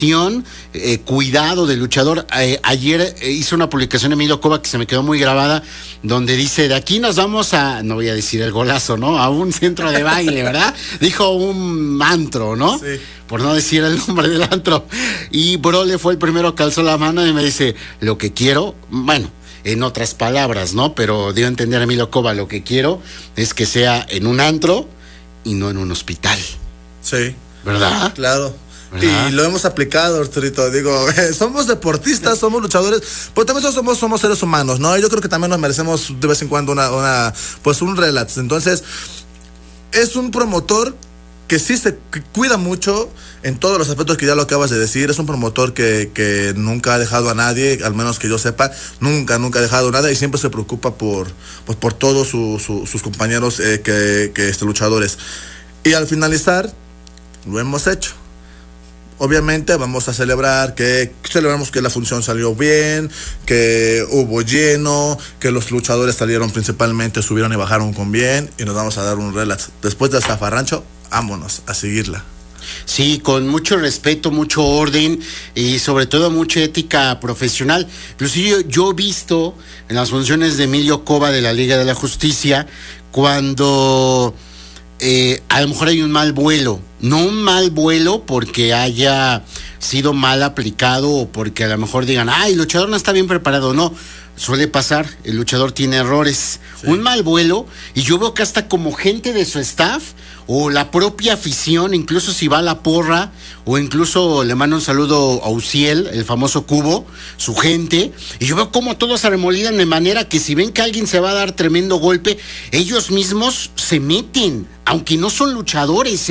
cuidado del luchador. Ayer hizo una publicación Emilio Cova que se me quedó muy grabada, donde dice: de aquí nos vamos a, no voy a decir el golazo, ¿no? A un centro de baile, ¿verdad? Dijo un antro, ¿no? Sí. Por no decir el nombre del antro. Y Brole fue el primero que alzó la mano y me dice: lo que quiero, bueno, en otras palabras, ¿no? Pero dio a entender a Emilio Cova: lo que quiero es que sea en un antro y no en un hospital. Sí. ¿Verdad? Claro. ¿Verdad? Y lo hemos aplicado, Arturito. Digo, somos deportistas, somos luchadores, pero también somos seres humanos, ¿no? Yo creo que también nos merecemos de vez en cuando pues un relax. Entonces, es un promotor que sí se cuida mucho en todos los aspectos que ya lo acabas de decir. Es un promotor que nunca ha dejado a nadie, al menos que yo sepa, nunca ha dejado nada, y siempre se preocupa por todos sus compañeros luchadores. Y al finalizar, lo hemos hecho. Obviamente vamos a celebramos que la función salió bien, que hubo lleno, que los luchadores salieron principalmente, subieron y bajaron con bien, y nos vamos a dar un relax. Después del zafarrancho, vámonos a seguirla. Sí, con mucho respeto, mucho orden y sobre todo mucha ética profesional. Inclusive yo he visto en las funciones de Emilio Cova de la Liga de la Justicia cuando a lo mejor hay un mal vuelo, no un mal vuelo porque haya sido mal aplicado o porque a lo mejor digan: el luchador no está bien preparado. No, suele pasar, el luchador tiene errores. Sí. Un mal vuelo, y yo veo que hasta como gente de su staff o la propia afición, incluso si va a la porra, o incluso le mando un saludo a Uciel, el famoso Cubo, su gente, y yo veo cómo todos se arremolinan de manera que si ven que alguien se va a dar tremendo golpe, ellos mismos se meten, aunque no son luchadores,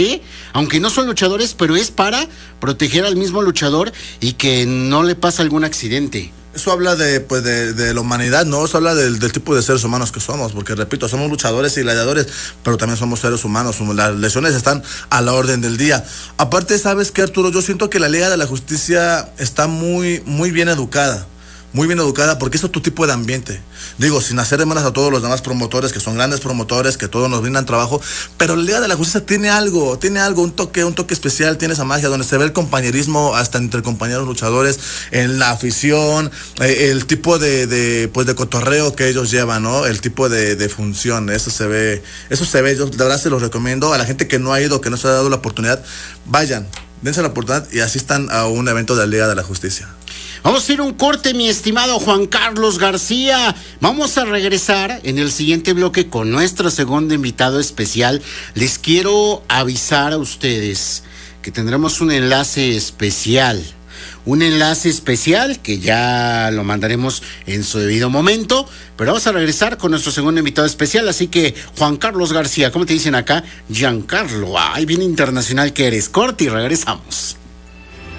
pero es para proteger al mismo luchador y que no le pase algún accidente. Eso habla de la humanidad, ¿no? Eso habla del tipo de seres humanos que somos, porque repito, somos luchadores y gladiadores, pero también somos seres humanos. Las lesiones están a la orden del día. Aparte, ¿sabes qué, Arturo? Yo siento que la Liga de la Justicia está muy, muy bien educada. Muy bien educada, porque es otro tipo de ambiente. Digo, sin hacer de menos a todos los demás promotores, que son grandes promotores, que todos nos brindan trabajo, pero la Liga de la Justicia tiene algo, un toque especial, tiene esa magia donde se ve el compañerismo hasta entre compañeros luchadores, en la afición, el tipo de cotorreo que ellos llevan, ¿no? El tipo de función, eso se ve, yo de verdad se los recomiendo a la gente que no ha ido, que no se ha dado la oportunidad. Vayan, dense la oportunidad y asistan a un evento de la Liga de la Justicia. Vamos a ir a un corte, mi estimado Juan Carlos García. Vamos a regresar en el siguiente bloque con nuestro segundo invitado especial. Les quiero avisar a ustedes que tendremos un enlace especial que ya lo mandaremos en su debido momento, pero vamos a regresar con nuestro segundo invitado especial. Así que, Juan Carlos García, ¿cómo te dicen acá? Giancarlo, ay, bien internacional que eres. Corte y regresamos.